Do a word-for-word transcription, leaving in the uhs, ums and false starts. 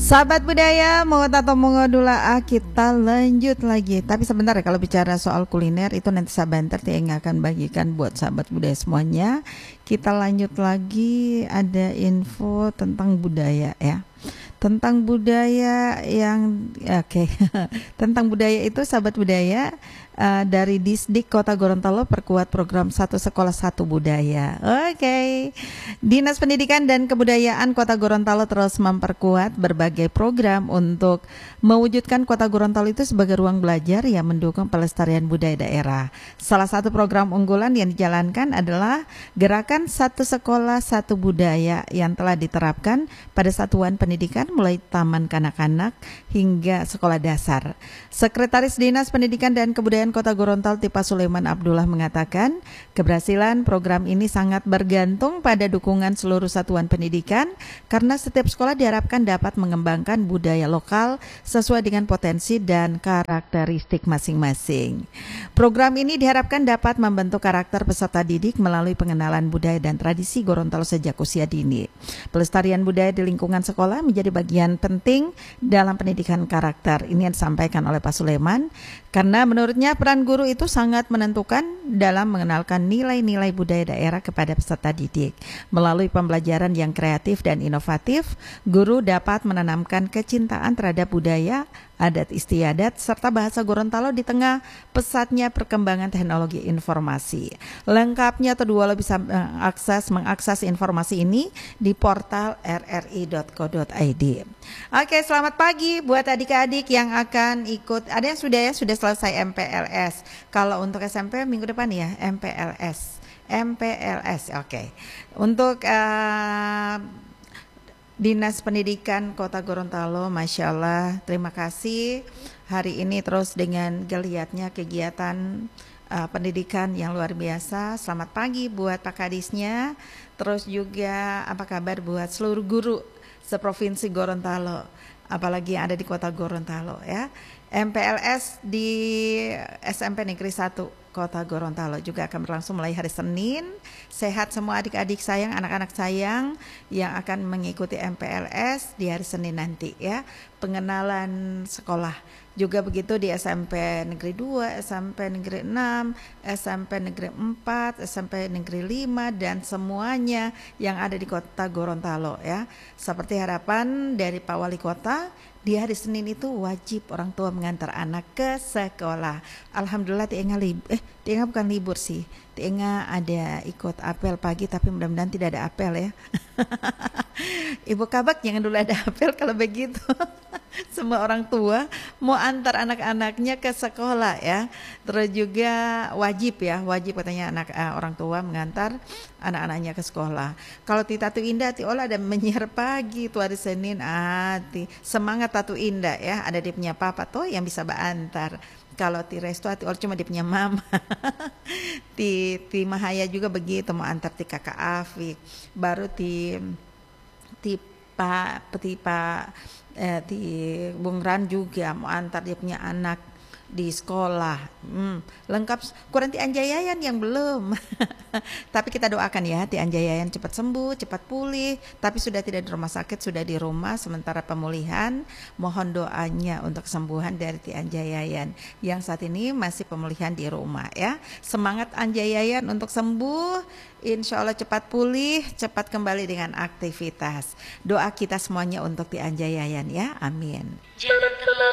Sahabat budaya, mau atau mau ngodula ah, kita lanjut lagi. Tapi sebentar ya, kalau bicara soal kuliner itu nanti sabanter yang akan bagikan buat sahabat budaya semuanya. Kita lanjut lagi, ada info tentang budaya ya. Tentang budaya yang oke okay. Tentang budaya itu sahabat budaya, uh, dari Disdik Kota Gorontalo perkuat program Satu Sekolah Satu Budaya. Oke okay. Dinas Pendidikan dan Kebudayaan Kota Gorontalo terus memperkuat berbagai program untuk mewujudkan Kota Gorontalo itu sebagai ruang belajar yang mendukung pelestarian budaya daerah. Salah satu program unggulan yang dijalankan adalah Gerakan Satu Sekolah Satu Budaya yang telah diterapkan pada satuan pendidikan mulai taman kanak-kanak hingga sekolah dasar. Sekretaris Dinas Pendidikan dan Kebudayaan Kota Gorontalo Tipa Sulaiman Abdullah mengatakan, keberhasilan program ini sangat bergantung pada dukungan seluruh satuan pendidikan karena setiap sekolah diharapkan dapat mengembangkan budaya lokal sesuai dengan potensi dan karakteristik masing-masing. Program ini diharapkan dapat membentuk karakter peserta didik melalui pengenalan budaya dan tradisi Gorontalo sejak usia dini. Pelestarian budaya di lingkungan sekolah menjadi bagian penting dalam pendidikan karakter. Ini yang disampaikan oleh Pak Sulaiman, karena menurutnya peran guru itu sangat menentukan dalam mengenalkan nilai-nilai budaya daerah kepada peserta didik. Melalui pembelajaran yang kreatif dan inovatif, guru dapat menanamkan kecintaan terhadap budaya, adat istiadat, serta bahasa Gorontalo di tengah pesatnya perkembangan teknologi informasi. Lengkapnya Todowolo bisa mengakses, mengakses informasi ini di portal r r i dot co dot i d. Oke, selamat pagi buat adik-adik yang akan ikut. Ada yang sudah ya, sudah selesai M P L S. Kalau untuk S M P minggu depan ya, M P L S. M P L S, oke. Okay. Untuk uh, Dinas Pendidikan Kota Gorontalo, Masya Allah, terima kasih. Hari ini terus dengan geliatnya kegiatan uh, pendidikan yang luar biasa. Selamat pagi buat Pak Kadisnya. Terus juga apa kabar buat seluruh guru seprovinsi Gorontalo, apalagi yang ada di Kota Gorontalo ya. M P L S di S M P Negeri satu Kota Gorontalo juga akan berlangsung mulai hari Senin. Sehat semua adik-adik sayang, anak-anak sayang yang akan mengikuti M P L S di hari Senin nanti ya. Pengenalan sekolah juga begitu di S M P Negeri dua, S M P Negeri enam, S M P Negeri empat, S M P Negeri lima dan semuanya yang ada di Kota Gorontalo ya. Seperti harapan dari Pak Wali Kota, di hari Senin itu wajib orang tua mengantar anak ke sekolah. Alhamdulillah Tienga libur, eh Tienga bukan libur sih, Tienga ada ikut apel pagi, tapi mudah-mudahan tidak ada apel ya. Ibu Kabak jangan dulu ada apel kalau begitu. Semua orang tua mau antar anak-anaknya ke sekolah ya. Terus juga wajib ya, wajib katanya anak uh, orang tua mengantar anak-anaknya ke sekolah. Kalau ti Tatu Indah ti olah ada menyiar pagi tuh hari Senin, ah ti semangat Tatu Indah ya, ada dia punya papa tuh yang bisa bantar. Kalau ti Resto ti olah cuma dia punya mama. ti ti Mahaya juga begitu, mau antar ti kakak Afik. Baru ti ti Pak ti Pak eh, di Bung Ran juga mau antar dia punya anak di sekolah. Hmm, lengkap. Kurang Ti Anjayayan yang belum. Tapi kita doakan ya Ti Anjayayan cepat sembuh, cepat pulih. Tapi sudah tidak di rumah sakit, sudah di rumah sementara pemulihan. Mohon doanya untuk kesembuhan dari Ti Anjayayan yang saat ini masih pemulihan di rumah ya. Semangat Anjayayan untuk sembuh. Insya Allah cepat pulih, cepat kembali dengan aktivitas. Doa kita semuanya untuk Ti Anjayayan ya. Amin. Jangan